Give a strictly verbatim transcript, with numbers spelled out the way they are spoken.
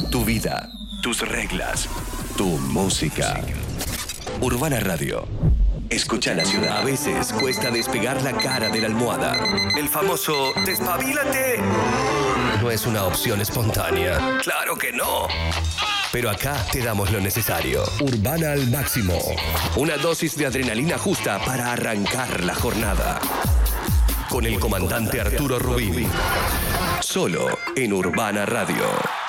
Tu vida, tus reglas, tu música. Urbana Radio. Escucha la ciudad. A veces cuesta despegar la cara de la almohada. El famoso despabilate no es una opción espontánea. ¡Claro que no! Pero acá te damos lo necesario. Urbana al máximo. Una dosis de adrenalina justa para arrancar la jornada. Con el comandante Arturo Rubín. Solo en Urbana Radio.